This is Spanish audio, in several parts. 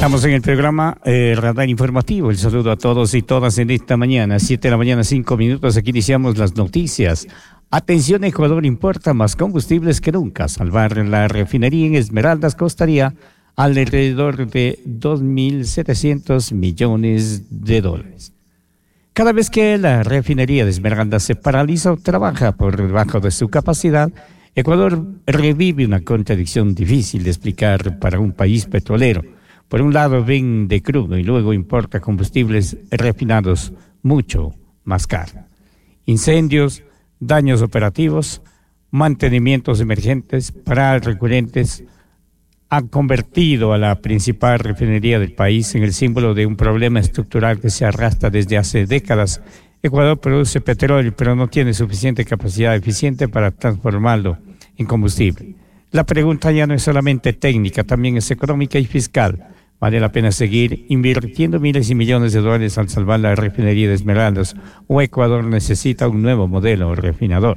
Estamos en el programa Radar Informativo. El saludo a todos y todas en esta mañana, 7 de la mañana, 5 minutos. Aquí iniciamos las noticias. Atención, Ecuador importa más combustibles que nunca. Salvar la refinería en Esmeraldas costaría alrededor de 2.700 millones de dólares. Cada vez que la refinería de Esmeraldas se paraliza o trabaja por debajo de su capacidad, Ecuador revive una contradicción difícil de explicar para un país petrolero. Por un lado vende crudo y luego importa combustibles refinados mucho más caro. Incendios, daños operativos, mantenimientos emergentes, paradas recurrentes han convertido a la principal refinería del país en el símbolo de un problema estructural que se arrastra desde hace décadas. Ecuador produce petróleo, pero no tiene suficiente capacidad eficiente para transformarlo en combustible. La pregunta ya no es solamente técnica, también es económica y fiscal. ¿Vale la pena seguir invirtiendo miles y millones de dólares al salvar la refinería de Esmeraldas o Ecuador necesita un nuevo modelo refinador?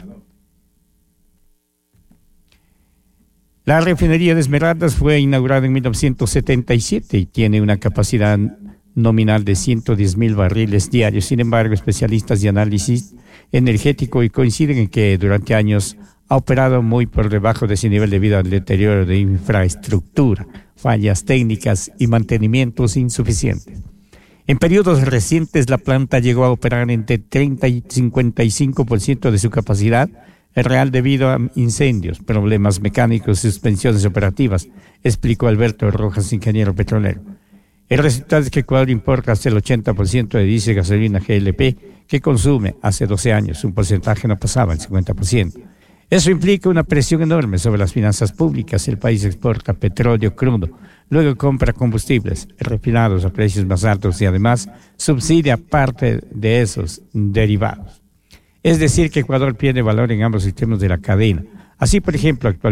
La refinería de Esmeraldas fue inaugurada en 1977 y tiene una capacidad nominal de 110.000 barriles diarios. Sin embargo, especialistas de análisis energético coinciden en que durante años ha operado muy por debajo de ese nivel debido al deterioro de infraestructura, fallas técnicas y mantenimientos insuficientes. En periodos recientes, la planta llegó a operar entre 30 y 55% de su capacidad real debido a incendios, problemas mecánicos y suspensiones operativas, explicó Alberto Rojas, ingeniero petrolero. El resultado es que Ecuador importa hasta el 80% de diésel y gasolina GLP que consume hace 12 años. Un porcentaje no pasaba el 50%. Eso implica una presión enorme sobre las finanzas públicas. El país exporta petróleo crudo, luego compra combustibles refinados a precios más altos y además subsidia parte de esos derivados. Es decir, que Ecuador pierde valor en ambos sistemas de la cadena. Así, por ejemplo, actualmente